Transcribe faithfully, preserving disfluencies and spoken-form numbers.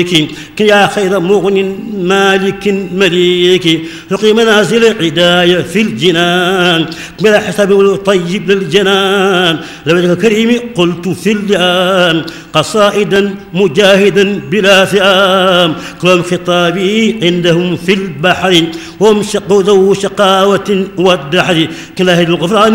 يا خير مغن مالك مليك رقي منازل العداية في الجنان بلا حساب طيب للجنان لوجهك كريم قلت في اللئام قصائدا مجاهدا بلا فئام كلهم خطابي عندهم في البحر وهم شقوا ذو شقاوة والدحر كلاهي الغفران